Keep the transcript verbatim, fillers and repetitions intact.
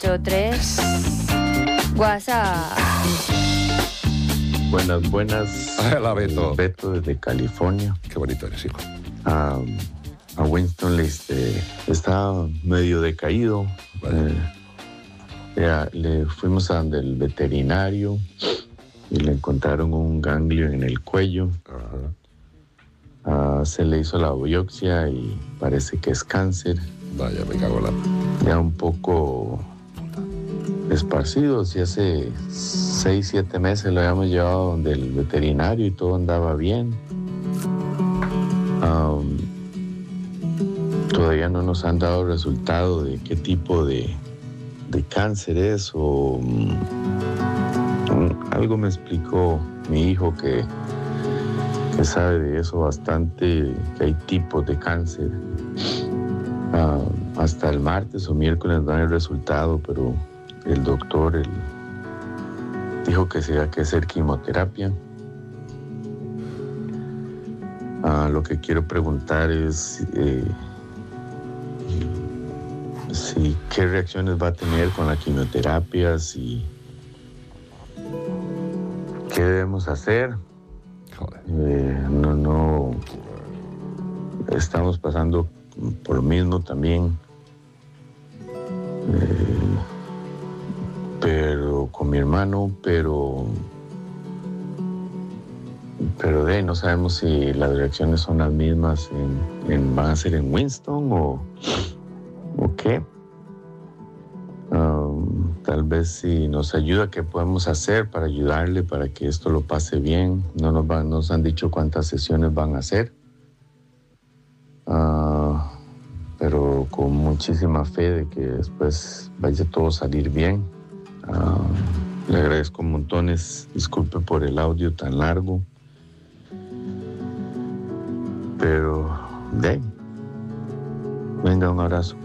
ocho tres. WhatsApp. Buenas, buenas. Hola, Beto. Beto desde California. Qué bonito eres, hijo. A, a Winston le este, está medio decaído. Vale. Eh, ya, le fuimos a donde el veterinario y le encontraron un ganglio en el cuello. Ajá. Uh, se le hizo la biopsia y parece que es cáncer. Vaya, me cago en la... Ya un poco esparcido. Si hace seis, siete meses lo habíamos llevado donde el veterinario y todo andaba bien. Um, todavía no nos han dado resultado de qué tipo de, de cáncer es o um, algo me explicó mi hijo que, que sabe de eso bastante, que hay tipos de cáncer. Uh, hasta el martes o miércoles dan el resultado, pero el doctor el, dijo que se había que hacer quimioterapia. Uh, lo que quiero preguntar es eh, si qué reacciones va a tener con la quimioterapia, si qué debemos hacer. Joder. Eh, no, no estamos pasando por lo mismo también, eh, pero con mi hermano, pero pero de ahí no sabemos si las reacciones son las mismas en, en van a ser en Winston o, o qué. Um, tal vez si nos ayuda, qué podemos hacer para ayudarle para que esto lo pase bien. No nos van, nos han dicho cuántas sesiones van a hacer. Uh, pero con muchísima fe de que después vaya todo a salir bien. Uh, le agradezco montones, disculpe por el audio tan largo, pero de ahí, venga, un abrazo.